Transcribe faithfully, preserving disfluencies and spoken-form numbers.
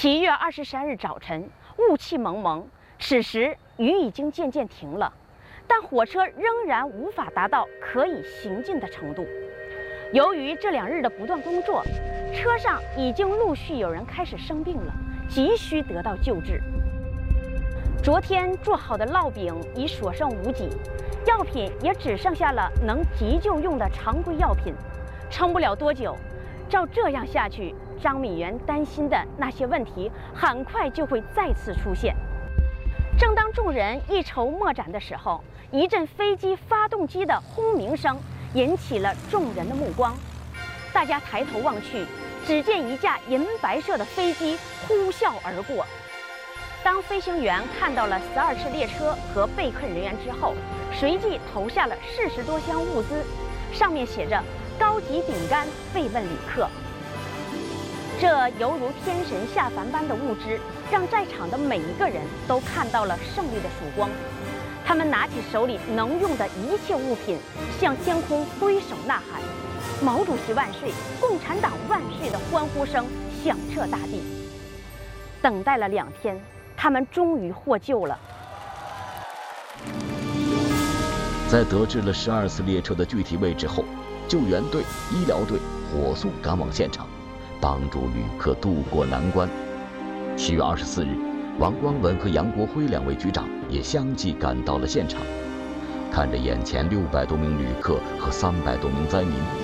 七月二十三日早晨，雾气蒙蒙，此时雨已经渐渐停了，但火车仍然无法达到可以行进的程度。由于这两日的不断工作，车上已经陆续有人开始生病了，急需得到救治。昨天做好的烙饼已所剩无几，药品也只剩下了能急救用的常规药品，撑不了多久。照这样下去，张敏元担心的那些问题很快就会再次出现。正当众人一筹莫展的时候，一阵飞机发动机的轰鸣声引起了众人的目光。大家抬头望去，只见一架银白色的飞机呼啸而过。当飞行员看到了十二次列车和备客人员之后，随即投下了四十多箱物资，上面写着高级饼干慰问旅客。这犹如天神下凡般的物资，让在场的每一个人都看到了胜利的曙光。他们拿起手里能用的一切物品，向天空挥手呐喊：“毛主席万岁！共产党万岁！”的欢呼声响彻大地。等待了两天，他们终于获救了。 在得知了十二次列车的具体位置后，救援队、医疗队火速赶往现场，帮助旅客渡过难关。七月二十四日，王光文和杨国辉两位局长也相继赶到了现场，看着眼前六百多名旅客和三百多名灾民，